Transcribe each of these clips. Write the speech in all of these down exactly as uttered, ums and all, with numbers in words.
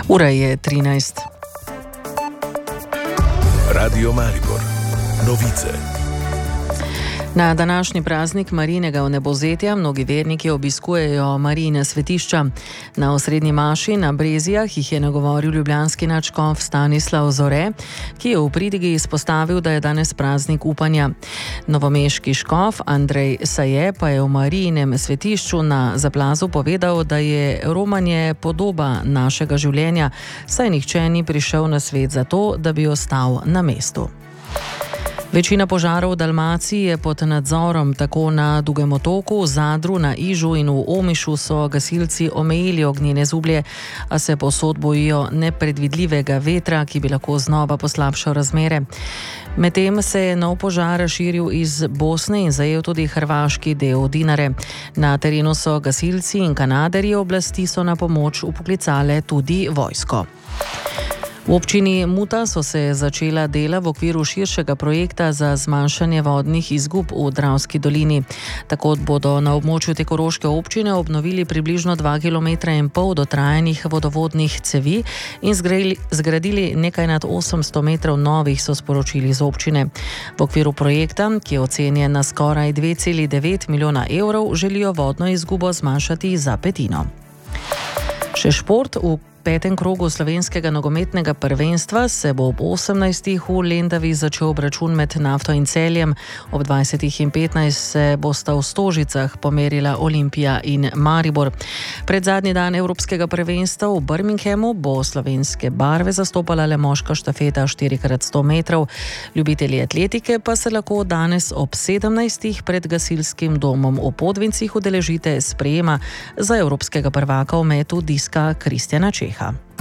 Ura je trinajst. Radio Maribor. Novice. Na današnji praznik Marijinega vnebozetja mnogi verniki obiskujejo Marijine svetišča. Na osrednji maši na Brezijah jih je nagovoril ljubljanski nadškof Stanislav Zore, ki je v pridigi izpostavil, da je danes praznik upanja. Novomeški škof Andrej Saje pa je v Marijinem svetišču na Zaplazu povedal, da je romanje podoba našega življenja, saj nihče ni prišel na svet zato, da bi ostal na mestu. Večina požarov v Dalmaciji je pod nadzorom, tako na Dugem otoku, v Zadru, na Ižu in v Omišu so gasilci omejili ognjene zublje, a se povsod bojijo nepredvidljivega vetra, ki bi lahko znova poslabšal razmere. Medtem se je nov požar razširil iz Bosne in zajel tudi hrvaški del Dinare. Na terenu so gasilci in kanaderji, oblasti so na pomoč vpoklicale tudi vojsko. V občini Muta so se začela dela v okviru širšega projekta za zmanjšanje vodnih izgub v Dravski dolini. Tako bodo na območju te koroške občine obnovili približno dva kilometra in pol dotrajanih vodovodnih cevi in zgradili nekaj nad osemsto metrov novih, so sporočili iz občine. V okviru projekta, ki je ocenjen na skoraj dve celi devet milijona evrov, želijo vodno izgubo zmanjšati za petino. Še šport. V petem krogu slovenskega nogometnega prvenstva se bo ob osemnajstih v Lendavi začel obračun med Nafto in Celjem. Ob dvajsetih in petnajst se bosta v Stožicah pomerila Olimpija in Maribor. Pred zadnji dan evropskega prvenstva v Birminghamu bo slovenske barve zastopala le moška štafeta štiri krat sto metrov. Ljubitelji atletike pa se lahko danes ob sedemnajstih pred gasilskim domom v Podvincih udeležite sprejema za evropskega prvaka v metu diska Kristjana Čeha.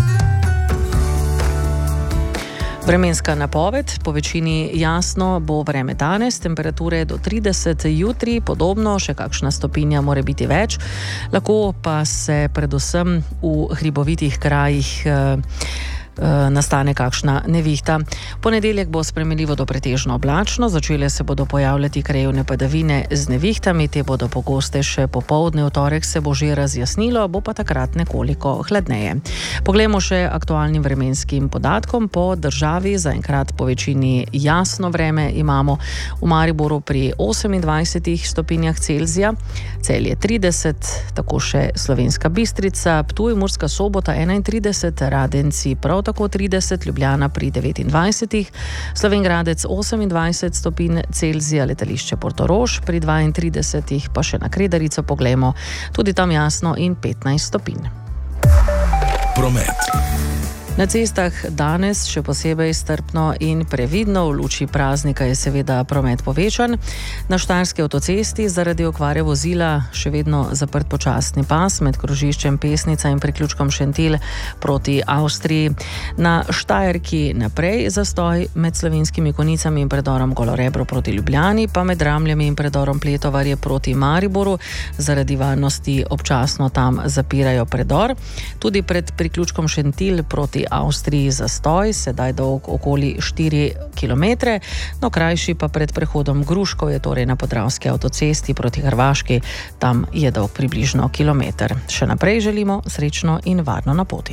Vremenska napoved. Po večini jasno bo vreme danes, temperature do trideset jutri, podobno, še kakšna stopinja more biti več. Lahko pa se predvsem v hribovitih krajih eh, nastane kakšna nevihta. Ponedeljek bo spremenljivo do pretežno oblačno, začele se bodo pojavljati krajevne padavine z nevihtami, te bodo pogoste še popoldne, v torek se bo že razjasnilo, bo pa takrat nekoliko hladneje. Poglejmo še aktualnim vremenskim podatkom. Po državi zaenkrat po večini jasno vreme imamo. V Mariboru pri osemindvajsetih stopinjah Celzija, Celje trideset, tako še Slovenska Bistrica, Ptuj, Murska Sobota enaintrideset, Radenci prav tako trideset, Ljubljana pri devetindvajsetih, Slovenj Gradec osemindvajset stopinj Celzija, letališče Portorož pri dvaintridesetih, pa še na Kredarico poglejmo, tudi tam jasno in petnajst stopinj. Promet. Na cestah danes še posebej strpno in previdno, v luči praznika je seveda promet povečan. Na Štajerski avtocesti zaradi okvare vozila še vedno zaprt počasni pas med krožiščem Pesnica in priključkom Šentilj proti Avstriji. Na Štajerki naprej zastoj med Slovenskimi Konicami in predorom Golorebro proti Ljubljani, pa med Ramljami in predorom Pletovarje proti Mariboru. Zaradi varnosti občasno tam zapirajo predor. Tudi pred priključkom Šentilj proti Avstriji zastoj, sedaj dolg okoli štiri kilometre, no krajši pa pred prehodom Gruškov, je torej na Podravski avtocesti proti Hrvaški, tam je dolg približno kilometer. Še naprej želimo srečno in varno na poti.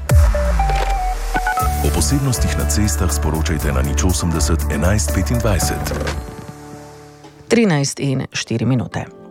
O posebnostih na cestah sporočajte na nič osemdeset enajst petindvajset. trinajst in štiri minute.